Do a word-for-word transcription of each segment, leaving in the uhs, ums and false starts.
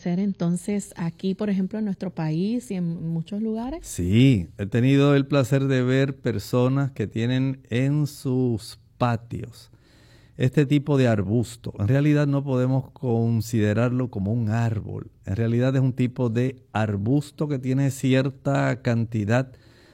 crecer entonces aquí, por ejemplo, en nuestro país y en muchos lugares? Sí, he tenido el placer de ver personas que tienen en sus patios este tipo de arbusto. En realidad no podemos considerarlo como un árbol. En realidad es un tipo de arbusto que tiene cierta cantidad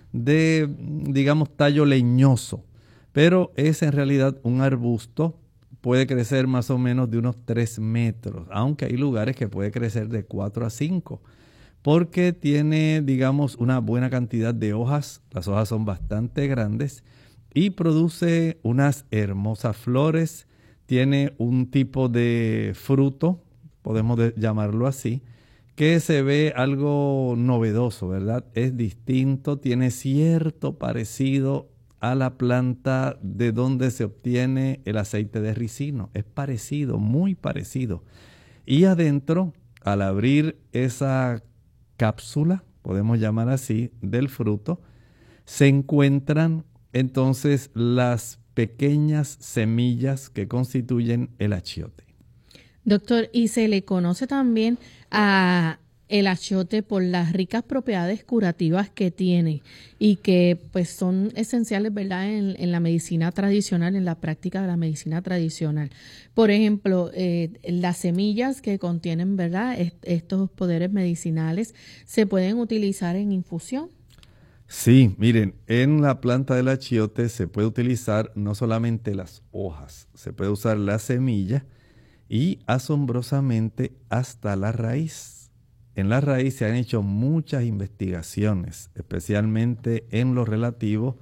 de, digamos, tallo leñoso. Pero es en realidad un arbusto. Puede crecer más o menos de unos tres metros, aunque hay lugares que puede crecer de cuatro a cinco, porque tiene, digamos, una buena cantidad de hojas. Las hojas son bastante grandes y produce unas hermosas flores. Tiene un tipo de fruto, podemos de- llamarlo así, que se ve algo novedoso, ¿verdad? Es distinto, tiene cierto parecido a la planta de donde se obtiene el aceite de ricino. Es parecido, muy parecido. Y adentro, al abrir esa cápsula, podemos llamar así, del fruto, se encuentran entonces las pequeñas semillas que constituyen el achiote. Doctor, y se le conoce también a el achiote por las ricas propiedades curativas que tiene y que pues son esenciales, ¿verdad?, en, en la medicina tradicional, en la práctica de la medicina tradicional. Por ejemplo, eh, las semillas que contienen, ¿verdad?, est- estos poderes medicinales se pueden utilizar en infusión. Sí, miren, en la planta del achiote se puede utilizar no solamente las hojas, se puede usar la semilla y asombrosamente hasta la raíz. En la raíz se han hecho muchas investigaciones, especialmente en lo relativo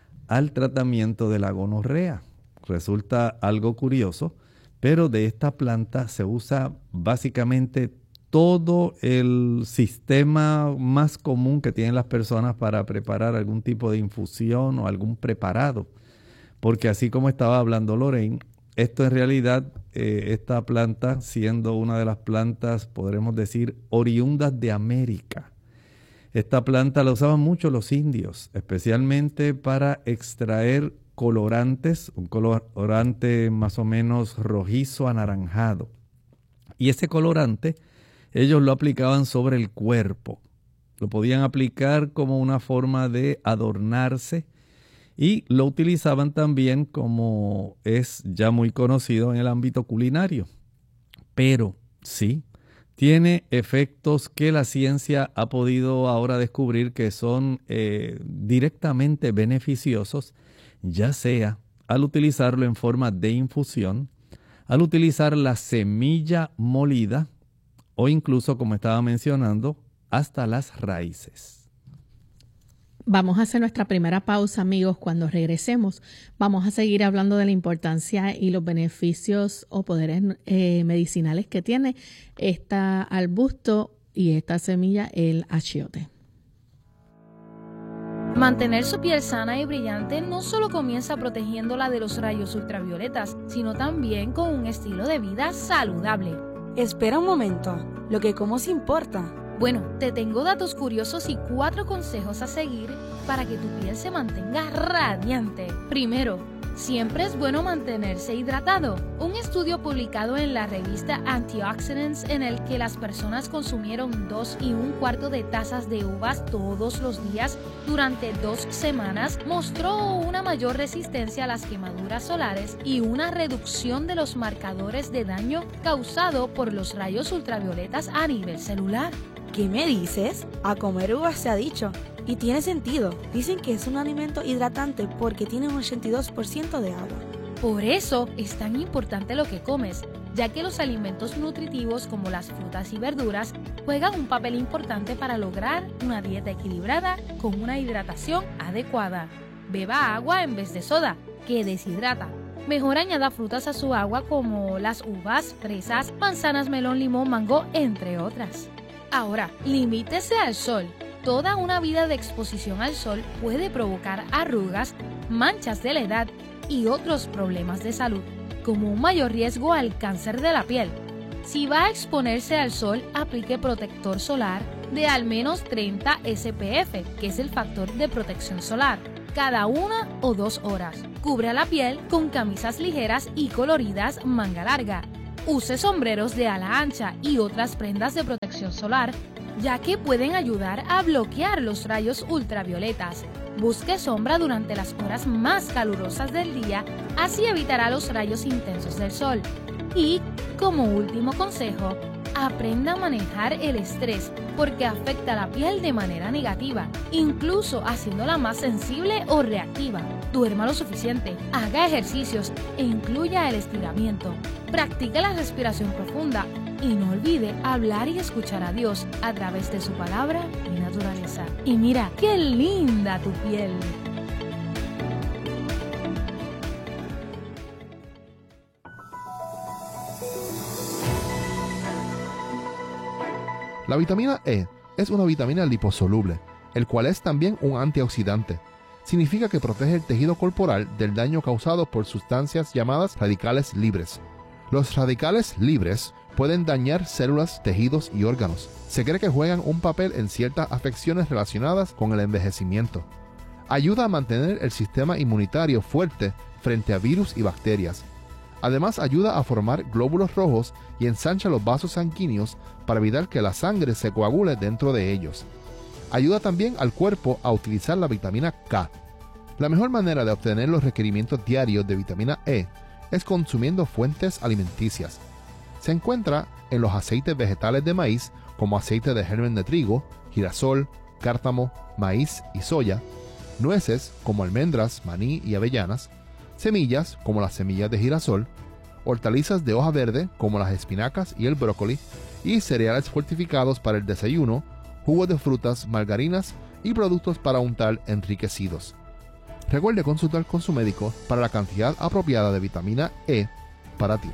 al tratamiento de la gonorrea. Resulta algo curioso, pero de esta planta se usa básicamente todo el sistema más común que tienen las personas para preparar algún tipo de infusión o algún preparado. Porque así como estaba hablando Lorraine, esto en realidad, eh, esta planta siendo una de las plantas, podremos decir, oriundas de América. Esta planta la usaban mucho los indios, especialmente para extraer colorantes, un colorante más o menos rojizo anaranjado. Y ese colorante ellos lo aplicaban sobre el cuerpo. Lo podían aplicar como una forma de adornarse y lo utilizaban también como es ya muy conocido en el ámbito culinario. Pero sí, tiene efectos que la ciencia ha podido ahora descubrir que son eh, directamente beneficiosos, ya sea al utilizarlo en forma de infusión, al utilizar la semilla molida o incluso, como estaba mencionando, hasta las raíces. Vamos a hacer nuestra primera pausa, amigos. Cuando regresemos, vamos a seguir hablando de la importancia y los beneficios o poderes eh, medicinales que tiene este arbusto y esta semilla, el achiote. Mantener su piel sana y brillante no solo comienza protegiéndola de los rayos ultravioletas, sino también con un estilo de vida saludable. Espera un momento, lo que como se importa. Bueno, te tengo datos curiosos y cuatro consejos a seguir para que tu piel se mantenga radiante. Primero, siempre es bueno mantenerse hidratado. Un estudio publicado en la revista Antioxidants, en el que las personas consumieron dos y un cuarto de tazas de uvas todos los días durante dos semanas, mostró una mayor resistencia a las quemaduras solares y una reducción de los marcadores de daño causado por los rayos ultravioletas a nivel celular. ¿Qué me dices? A comer uvas se ha dicho. Y tiene sentido. Dicen que es un alimento hidratante porque tiene un ochenta y dos por ciento de agua. Por eso es tan importante lo que comes, ya que los alimentos nutritivos como las frutas y verduras juegan un papel importante para lograr una dieta equilibrada con una hidratación adecuada. Beba agua en vez de soda, que deshidrata. Mejor añada frutas a su agua como las uvas, fresas, manzanas, melón, limón, mango, entre otras. Ahora, limítese al sol. Toda una vida de exposición al sol puede provocar arrugas, manchas de la edad y otros problemas de salud, como un mayor riesgo al cáncer de la piel. Si va a exponerse al sol, aplique protector solar de al menos treinta S P F, que es el factor de protección solar, cada una o dos horas. Cubra la piel con camisas ligeras y coloridas manga larga. Use sombreros de ala ancha y otras prendas de protección solar, ya que pueden ayudar a bloquear los rayos ultravioletas. Busque sombra durante las horas más calurosas del día, así evitará los rayos intensos del sol. Y, como último consejo, aprenda a manejar el estrés porque afecta la piel de manera negativa, incluso haciéndola más sensible o reactiva. Duerma lo suficiente, haga ejercicios e incluya el estiramiento. Practique la respiración profunda y no olvide hablar y escuchar a Dios a través de su palabra y naturaleza. Y mira, qué linda tu piel. La vitamina E es una vitamina liposoluble, el cual es también un antioxidante. Significa que protege el tejido corporal del daño causado por sustancias llamadas radicales libres. Los radicales libres pueden dañar células, tejidos y órganos. Se cree que juegan un papel en ciertas afecciones relacionadas con el envejecimiento. Ayuda a mantener el sistema inmunitario fuerte frente a virus y bacterias. Además, ayuda a formar glóbulos rojos y ensancha los vasos sanguíneos para evitar que la sangre se coagule dentro de ellos. Ayuda también al cuerpo a utilizar la vitamina K. La mejor manera de obtener los requerimientos diarios de vitamina E es consumiendo fuentes alimenticias. Se encuentra en los aceites vegetales de maíz como aceite de germen de trigo, girasol, cártamo, maíz y soya, nueces como almendras, maní y avellanas, semillas como las semillas de girasol, hortalizas de hoja verde como las espinacas y el brócoli, y cereales fortificados para el desayuno, jugos de frutas, margarinas y productos para untar enriquecidos. Recuerde consultar con su médico para la cantidad apropiada de vitamina E para ti.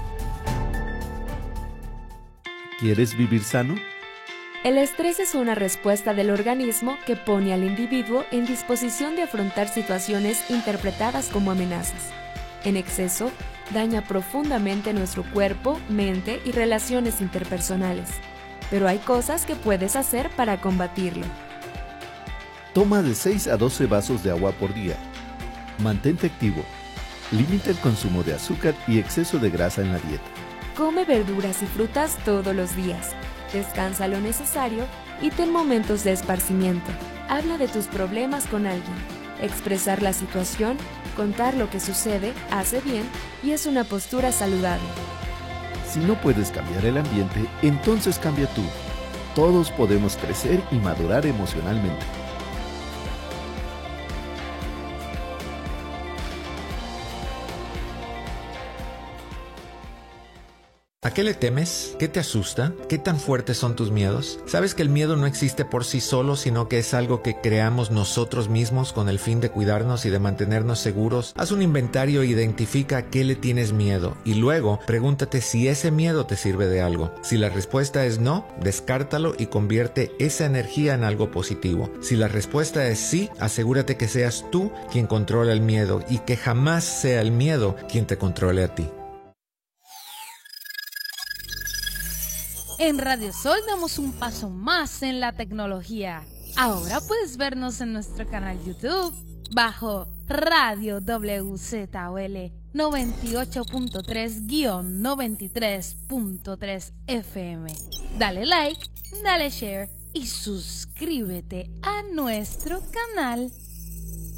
¿Quieres vivir sano? El estrés es una respuesta del organismo que pone al individuo en disposición de afrontar situaciones interpretadas como amenazas. En exceso, daña profundamente nuestro cuerpo, mente y relaciones interpersonales. Pero hay cosas que puedes hacer para combatirlo. Toma de seis a doce vasos de agua por día. Mantente activo. Limita el consumo de azúcar y exceso de grasa en la dieta. Come verduras y frutas todos los días. Descansa lo necesario y ten momentos de esparcimiento. Habla de tus problemas con alguien. Expresar la situación, contar lo que sucede, hace bien y es una postura saludable. Si no puedes cambiar el ambiente, entonces cambia tú. Todos podemos crecer y madurar emocionalmente. ¿A qué le temes? ¿Qué te asusta? ¿Qué tan fuertes son tus miedos? ¿Sabes que el miedo no existe por sí solo, sino que es algo que creamos nosotros mismos con el fin de cuidarnos y de mantenernos seguros? Haz un inventario e identifica a qué le tienes miedo y luego pregúntate si ese miedo te sirve de algo. Si la respuesta es no, descártalo y convierte esa energía en algo positivo. Si la respuesta es sí, asegúrate que seas tú quien controla el miedo y que jamás sea el miedo quien te controle a ti. En Radio Sol damos un paso más en la tecnología. Ahora puedes vernos en nuestro canal YouTube bajo Radio W Z O L noventa y ocho punto tres noventa y tres punto tres F M. Dale like, dale share y suscríbete a nuestro canal.